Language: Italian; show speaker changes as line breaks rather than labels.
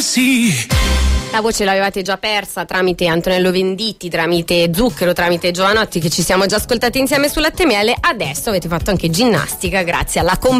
così.
La voce l'avevate già persa tramite Antonello Venditti, tramite Zucchero, tramite Giovanotti, che ci siamo già ascoltati insieme su Latte e Miele. Adesso avete fatto anche ginnastica grazie alla